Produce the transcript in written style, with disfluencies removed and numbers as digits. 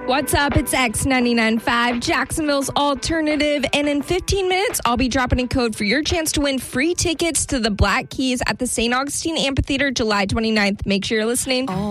What's up? It's X99.5, Jacksonville's alternative. And in 15 minutes, I'll be dropping a code for your chance to win free tickets to the Black Keys at the St. Augustine Amphitheater July 29th. Make sure you're listening.